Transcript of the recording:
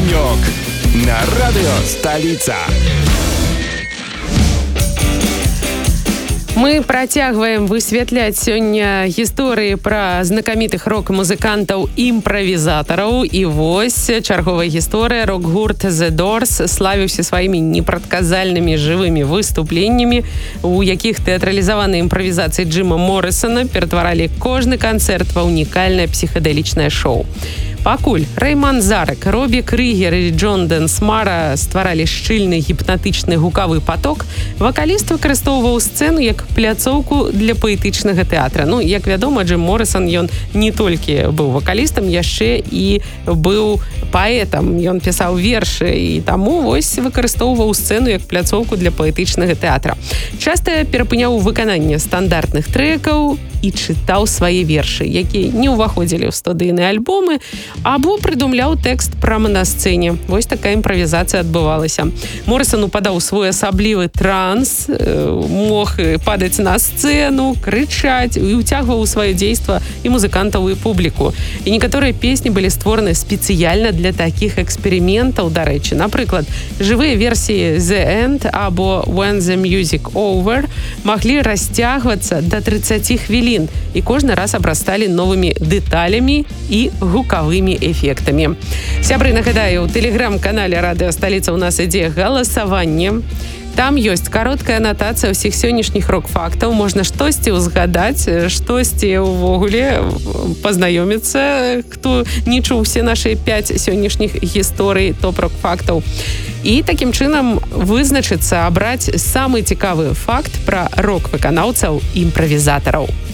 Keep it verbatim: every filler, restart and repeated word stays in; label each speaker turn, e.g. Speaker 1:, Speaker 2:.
Speaker 1: Огонек на радио «Столица».
Speaker 2: Мы працягваем высвятляць сёння гісторыі пра знакамітых рок-музыкантаў імправізатараў. І вось чарговая гісторыя. Рок-гурт The Doors славіўся сваімі непрадказальнымі жывымі выступленнямі, у якіх тэатралізаваныя імправізацыі Джима Моррисона ператваралі кожны канцэрт ва ўнікальнае псіхадэлічнае шоу. Пакуль Рэй Манзарек, Робі Крыгер і Джон Денсмара стваралі шчыльны гіпнатычны гукавы поток, вакаліст выкарыстоўваў сцэну як пляцоўку для паэтычнага тэатра. Ну, як вядома, Джим Моррисон, ён не толькі быў вакалістам, яшчэ і быў паэтам. Ён пісаў вершы і таму вось выкарыстоўваў сцэну як пляцоўку для паэтычнага тэатра. Часта перапыняў выкананне стандартных трэкаў і чытаў свае вершы, якія не ўваходзілі ў студыйныя альбомы, або прыдумляў тэкст прама на сцэне. Вось такая імправізацыя адбывалася. Моррисон упадаў у свой асаблівы транс, мог падаць на сцэну, крычаць і ўцягваў у сваё дзейства і музыкантаў, і публіку. І некаторыя песні былі створаны спецыяльна для такіх эксперыментаў, дарэчы. Напрыклад, жывыя версіі The End або When the Music Over маглі расцягвацца да трыццаці хвілін і кожны раз абрасталі новымі дэталямі і гукавымі эфектамі. Сябры, нагадаю, у тэлеграм-канале «Радыё Сталіца» у нас ідзе галасаванне. Там ёсць кароткая анатацыя ўсіх сённяшніх рок-фактаў. Можна штосьці ўзгадаць, штосьці ўвогуле пазнаёміцца, хто не чуў усе нашыя пяць сённяшніх гісторый топ-рок-фактаў. І такім чынам вызначыцца, абраць самы цікавы факт пра рок-выканаўцаў імправізатараў.